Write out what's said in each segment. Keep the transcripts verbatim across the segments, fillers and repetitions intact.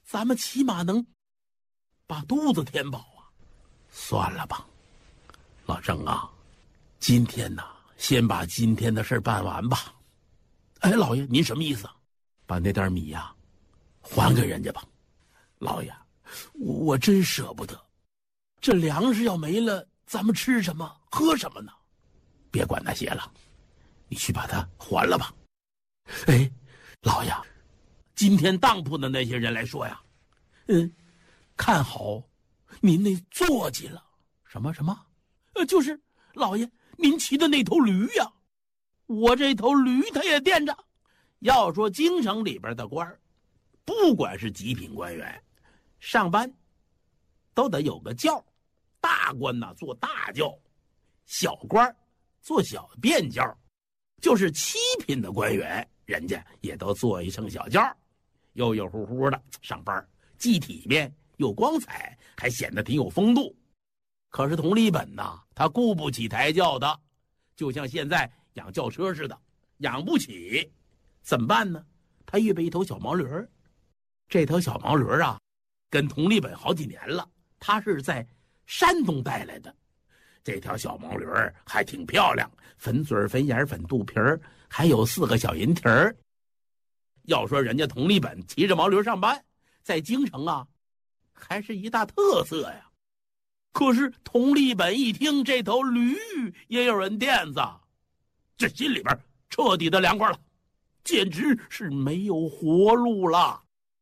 咱们起码能把肚子填饱啊。算了吧，老郑啊，今天呢，先把今天的事办完吧。哎，老爷，您什么意思啊？把那点米呀，还给人家吧。老爷，我我真舍不得，这粮食要没了，咱们吃什么喝什么呢？别管那些了，你去把它还了吧。哎，老爷，今天当铺的那些人来说呀，嗯，看好您那坐骑了。什么什么？呃，就是老爷您骑的那头驴呀。我这头驴他也惦着。要说京城里边的官儿，不管是极品官员，上班都得有个轿，大官呢坐大轿，小官坐小便轿，就是七品的官员，人家也都坐一乘小轿，悠悠乎乎的上班，既体面又光彩，还显得挺有风度。可是佟立本呢，他雇不起抬轿的，就像现在养轿车似的，养不起，怎么办呢？他预备一头小毛驴，这头小毛驴啊，跟佟立本好几年了，他是在山东带来的。这条小毛驴还挺漂亮，粉嘴粉眼粉肚皮儿，还有四个小银蹄儿。要说人家佟立本骑着毛驴上班，在京城啊，还是一大特色呀。可是佟立本一听这头驴也有人垫子，这心里边彻底的凉快了，简直是没有活路了。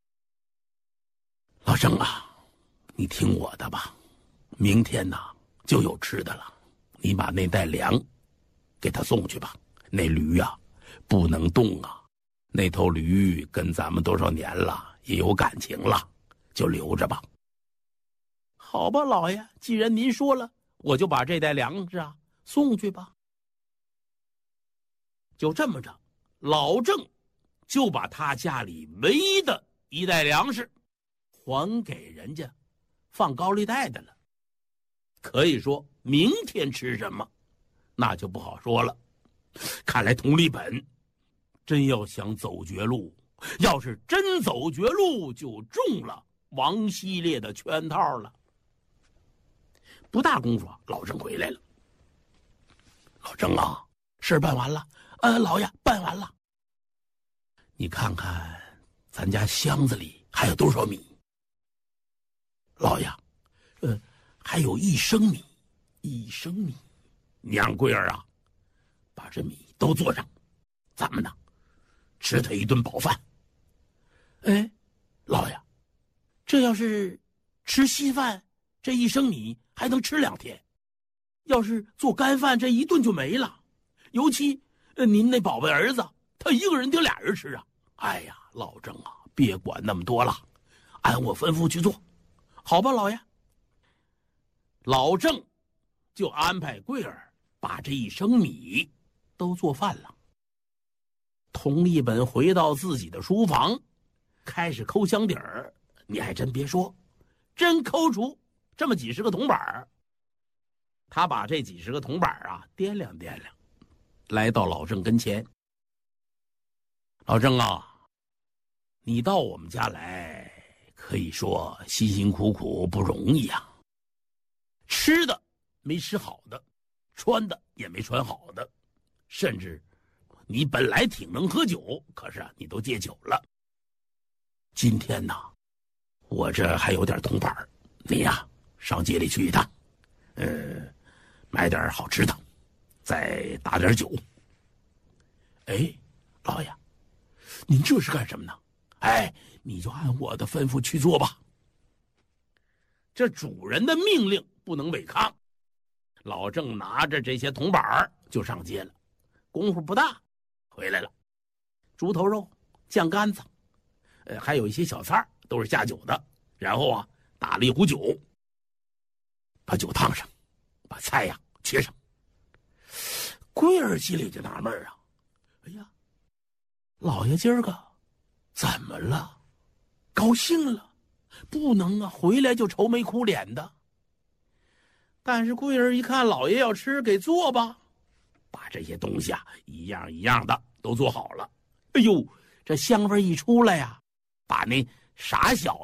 老郑啊，你听我的吧，明天呢就有吃的了，你把那袋粮给他送去吧。那驴呀、啊、不能动啊，那头驴跟咱们多少年了，也有感情了，就留着吧。好吧，老爷，既然您说了，我就把这袋粮食啊送去吧。就这么着，老郑就把他家里唯一的一袋粮食还给人家放高利贷的了。可以说明天吃什么那就不好说了。看来佟立本真要想走绝路，要是真走绝路，就中了王希烈的圈套了。不大功夫，老郑回来了。老郑啊，事办完了。呃，老爷，办完了。你看看咱家箱子里还有多少米？老爷，呃，还有一升米，一升米。你让桂儿啊，把这米都做上，咱们呢，吃他一顿饱饭。哎，老爷，这要是吃稀饭，这一升米还能吃两天；要是做干饭，这一顿就没了。尤其呃，您那宝贝儿子，他一个人顶俩人吃啊！哎呀，老郑啊，别管那么多了，按我吩咐去做，好吧，老爷。老郑就安排桂儿把这一升米都做饭了。佟立本回到自己的书房，开始抠箱底儿。你还真别说，真抠出这么几十个铜板。他把这几十个铜板啊掂量掂量，来到老郑跟前。老郑啊，你到我们家来，可以说辛辛苦苦不容易啊。吃的没吃好的，穿的也没穿好的，甚至你本来挺能喝酒，可是啊，你都戒酒了。今天呢，我这还有点铜板，你呀上街里去一趟，呃，买点好吃的，再打点酒。哎，老爷，您这是干什么呢？哎，你就按我的吩咐去做吧。这主人的命令不能违抗。老郑拿着这些铜板就上街了，功夫不大，回来了。猪头肉、酱干子，呃，还有一些小菜都是下酒的。然后啊，打了一壶酒，把酒烫上，把菜呀切上。桂儿心里就纳闷啊，哎呀，老爷今儿个怎么了？高兴了？不能啊，回来就愁眉苦脸的。但是桂儿一看老爷要吃，给做吧，把这些东西啊一样一样的都做好了。哎呦，这香味一出来呀，把那傻小